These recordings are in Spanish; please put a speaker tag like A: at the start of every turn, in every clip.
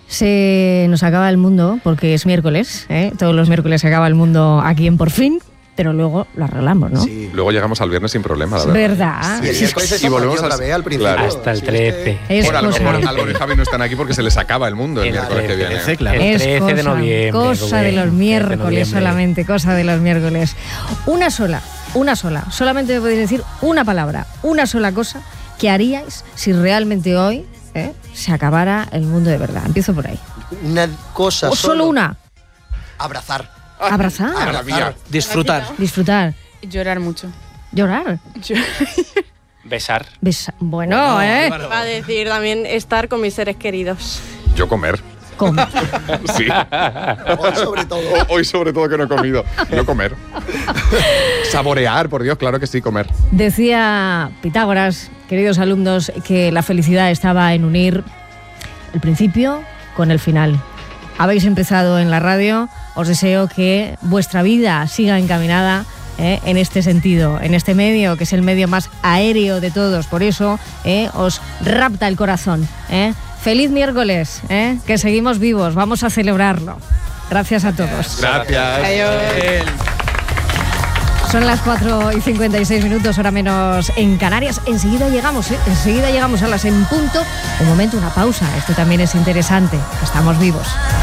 A: Se nos acaba el mundo porque es miércoles, ¿eh? Todos los miércoles se acaba el mundo aquí en Por Fin, pero luego lo arreglamos, ¿no?
B: Sí. Luego llegamos al viernes sin problema, la
A: verdad.
B: Sí.
C: Y volvemos otra vez al principio.
B: Claro.
D: Hasta el 13.
B: Bueno, a lo mejor Álvaro y Javi no están aquí porque se les acaba el mundo el miércoles que viene.
D: El 13 de noviembre.
A: Cosa de los miércoles solamente, cosa de los miércoles. Una sola. Solamente me podéis decir una palabra, una sola cosa que haríais si realmente hoy se acabara el mundo de verdad. Empiezo por ahí.
C: Una cosa.
A: O solo una.
C: Abrazar.
A: Abrazar.
E: Disfrutar.
F: Llorar mucho.
A: Llorar.
D: Besar.
A: Bueno,
E: Va a decir también estar con mis seres queridos.
B: Yo comer.
A: Comer.
B: Sí.
C: Hoy sobre todo.
B: Hoy sobre todo que no he comido. Yo comer. Saborear, por Dios, claro que sí, comer.
A: Decía Pitágoras, queridos alumnos, que la felicidad estaba en unir el principio con el final. Habéis empezado en la radio, os deseo que vuestra vida siga encaminada en este sentido, en este medio, que es el medio más aéreo de todos, por eso os rapta el corazón. Feliz miércoles, que seguimos vivos, vamos a celebrarlo. Gracias a todos.
B: Gracias.
F: Adiós.
A: Son las 4:56, hora menos en Canarias. Enseguida llegamos a las en punto. Un momento, una pausa. Esto también es interesante. Estamos vivos.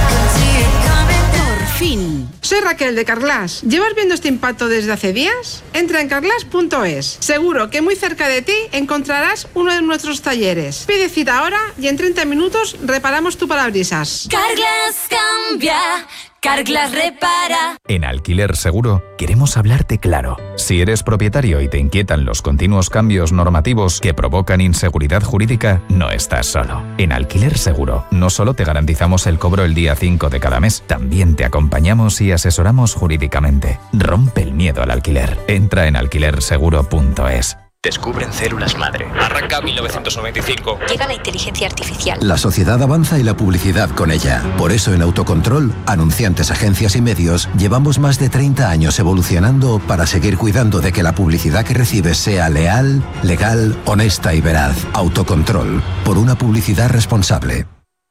G: Por fin. Soy Raquel de Carglass. ¿Llevas viendo este impacto desde hace días? Entra en carglass.es. Seguro que muy cerca de ti encontrarás uno de nuestros talleres. Pide cita ahora y en 30 minutos reparamos tu parabrisas.
H: Carglass cambia. Carglass repara.
I: En Alquiler Seguro queremos hablarte claro. Si eres propietario y te inquietan los continuos cambios normativos que provocan inseguridad jurídica, no estás solo. En Alquiler Seguro no solo te garantizamos el cobro el día 5 de cada mes, también te acompañamos y asesoramos jurídicamente. Rompe el miedo al alquiler. Entra en alquilerseguro.es.
J: Descubren células madre. Arranca 1995.
H: Llega la inteligencia artificial.
K: La sociedad avanza y la publicidad con ella. Por eso en Autocontrol, anunciantes, agencias y medios, llevamos más de 30 años evolucionando para seguir cuidando de que la publicidad que recibes sea leal, legal, honesta y veraz. Autocontrol, por una publicidad responsable.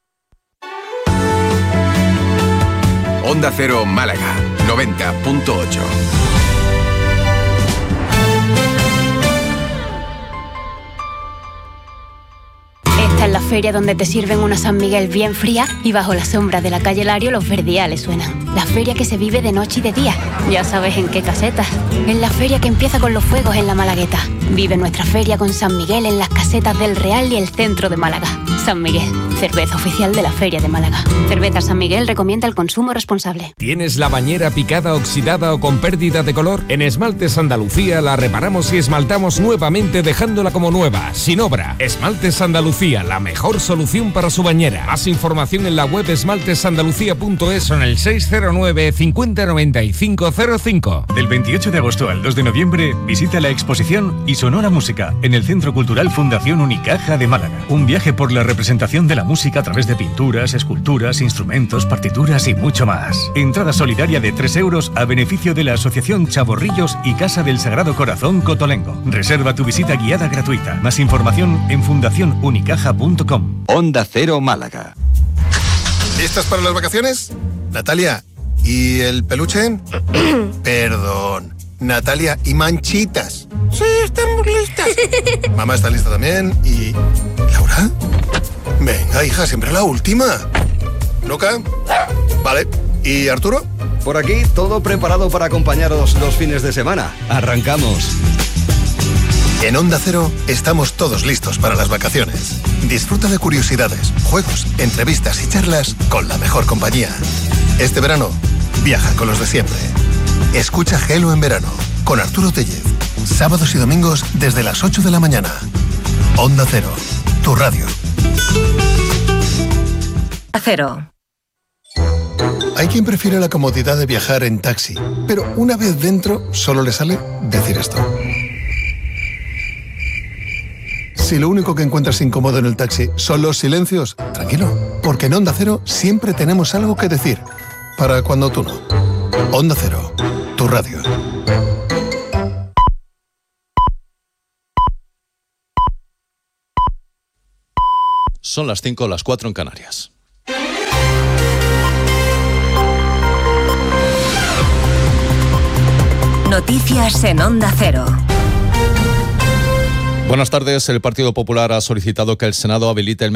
L: Onda Cero Málaga, 90.8.
M: Esta es la feria donde te sirven una San Miguel bien fría y bajo la sombra de la calle Lario los verdiales suenan. La feria que se vive de noche y de día. Ya sabes en qué casetas. Es la feria que empieza con los fuegos en la Malagueta. Vive nuestra feria con San Miguel en las casetas del Real y el centro de Málaga. San Miguel, cerveza oficial de la Feria de Málaga. Cerveza San Miguel recomienda el consumo responsable.
N: ¿Tienes la bañera picada, oxidada o con pérdida de color? En Esmaltes Andalucía la reparamos y esmaltamos nuevamente dejándola como nueva, sin obra. Esmaltes Andalucía, la mejor solución para su bañera. Más información en la web esmaltesandalucía.es o en el 609 50 95 05.
O: Del 28 de agosto al 2 de noviembre visita la exposición Y sonó la música en el Centro Cultural Fundación Unicaja de Málaga. Un viaje por la representación de la música a través de pinturas, esculturas, instrumentos, partituras y mucho más. Entrada solidaria de 3 euros a beneficio de la Asociación Chavorrillos y Casa del Sagrado Corazón Cotolengo. Reserva tu visita guiada gratuita. Más información en fundacionunicaja.com.
L: Onda Cero Málaga.
P: ¿Listas para las vacaciones? Natalia, ¿y el peluche? Perdón. Natalia, ¿y Manchitas? Sí, estamos listas. Mamá está lista también. ¿Y Laura? Venga, hija, siempre la última. ¿Luca? Vale. ¿Y Arturo?
Q: Por aquí, todo preparado para acompañaros los fines de semana. ¡Arrancamos!
P: En Onda Cero estamos todos listos para las vacaciones. Disfruta de curiosidades, juegos, entrevistas y charlas con la mejor compañía. Este verano, viaja con los de siempre. Escucha Gelo en verano, con Arturo Tellez. Sábados y domingos desde las 8 de la mañana. Onda Cero, tu radio.
G: Cero.
P: Hay quien prefiere la comodidad de viajar en taxi, pero una vez dentro solo le sale decir esto. Si lo único que encuentras incómodo en el taxi son los silencios, tranquilo, porque en Onda Cero siempre tenemos algo que decir, para cuando tú no. Onda Cero, tu radio.
R: Son las 5, las 4 en Canarias.
F: Noticias en Onda Cero.
R: Buenas tardes. El Partido Popular ha solicitado que el Senado habilite el